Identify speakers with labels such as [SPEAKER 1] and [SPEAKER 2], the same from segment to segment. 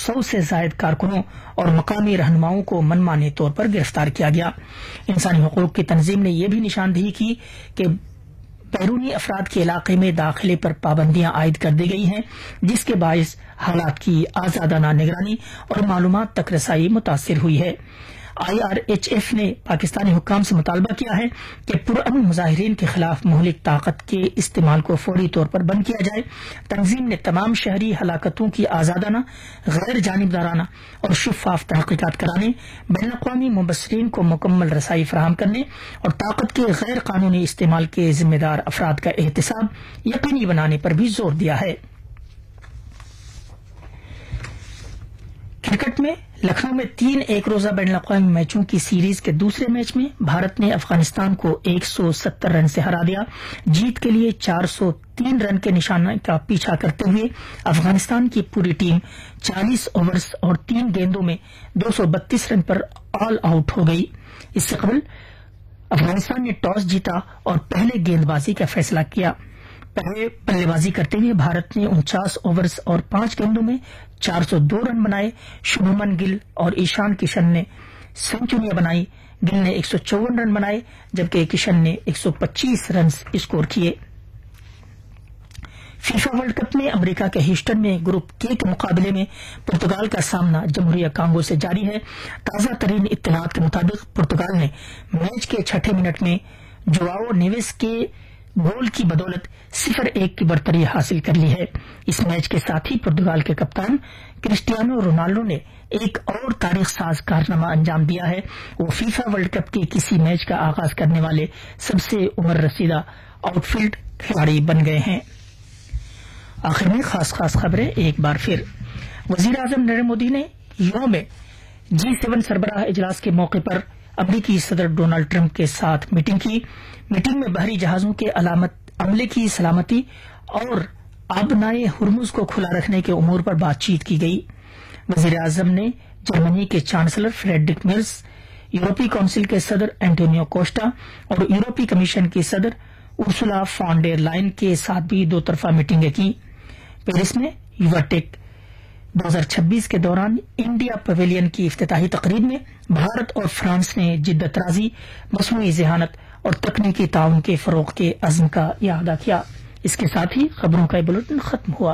[SPEAKER 1] 100 سے زائد کارکنوں اور مقامی رہنماؤں کو منمانے طور پر گرفتار کیا گیا۔ انسانی حقوق کی تنظیم نے یہ بھی نشاندہی کی کہ بیرونی افراد کے علاقے میں داخلے پر پابندیاں عائد کر دی گئی ہیں، جس کے باعث حالات کی آزادانہ نگرانی اور معلومات تک رسائی متاثر ہوئی ہے۔ IRHF نے پاکستانی حکام سے مطالبہ کیا ہے کہ پرامن مظاہرین کے خلاف مہلک طاقت کے استعمال کو فوری طور پر بند کیا جائے۔ تنظیم نے تمام شہری ہلاکتوں کی آزادانہ، غیر جانبدارانہ اور شفاف تحقیقات کرانے، بین الاقوامی مبصرین کو مکمل رسائی فراہم کرنے اور طاقت کے غیر قانونی استعمال کے ذمہ دار افراد کا احتساب یقینی بنانے پر بھی زور دیا ہے۔ کرکٹ میں لکھنؤ میں 3 ایک روزہ بین الاقوامی میچوں کی سیریز کے دوسرے میچ میں بھارت نے افغانستان کو 170 رن سے ہرا دیا۔ جیت کے لیے 403 رن کے نشانے کا پیچھا کرتے ہوئے افغانستان کی پوری ٹیم 40 اوورز اور 3 گیندوں میں 232 رن پر آل آؤٹ ہو گئی۔ اس سے قبل افغانستان نے ٹاس جیتا اور پہلے گیند بازی کا فیصلہ کیا۔ پہلے بلے بازی کرتے ہوئے بھارت نے 49 اوورز اور 5 گیندوں میں 402 رن بنائے۔ شبھمن گل اور ایشان کشن نے سنچریاں بنائی۔ گل نے 154 رن بنائے جبکہ کشن نے 125 رن اسکور کیے۔ فیفا ورلڈ کپ میں امریکہ کے ہیوسٹن میں گروپ کے مقابلے میں پرتگال کا سامنا جمہوریہ کانگو سے جاری ہے۔ تازہ ترین اطلاعات کے مطابق پرتگال نے میچ کے 6 منٹ میں جواؤ نیویس کے گول کی بدولت 0-1 کی برتری حاصل کر لی ہے۔ اس میچ کے ساتھ ہی پرتگال کے کپتان کرسٹیانو رونالڈو نے ایک اور تاریخ ساز کارنامہ انجام دیا ہے۔ وہ فیفا ورلڈ کپ کے کسی میچ کا آغاز کرنے والے سب سے عمر رسیدہ آؤٹ فیلڈ کھلاڑی بن گئے ہیں۔ آخر میں خاص خبریں ایک بار پھر۔ وزیر اعظم نریندر مودی نے یوم G7 سربراہ اجلاس کے موقع پر امریکی صدر ڈونلڈ ٹرمپ کے ساتھ میٹنگ کی۔ میٹنگ میں بحری جہازوں کے عملے کی سلامتی اور آبنائے ہرمز کو کھلا رکھنے کے امور پر بات چیت کی گئی۔ وزیر اعظم نے جرمنی کے چانسلر فریڈرک مرز، یورپی کونسل کے صدر اینٹونیو کوسٹا اور یورپی کمیشن کی صدر ارسولا فان ڈیر لائن کے ساتھ بھی 2 طرفہ میٹنگیں کی۔ پیرس میں یوواٹیک 2026 کے دوران انڈیا پویلین کی افتتاحی تقریب میں بھارت اور فرانس نے جدت رازی، مصنوعی ذہانت اور تکنیکی تعاون کے فروغ کے عزم کا اعادہ کیا۔ اس کے ساتھ ہی خبروں کا بلیٹن ختم ہوا۔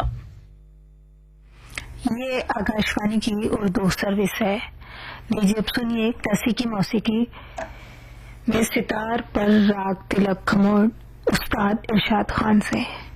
[SPEAKER 2] یہ آکاشوانی کی اردو سروس ہے۔ لیجیے اب سنیے کلاسیکی موسیقی میں ستار پر راگ تلک کھموڑ استاد ارشاد خان سے۔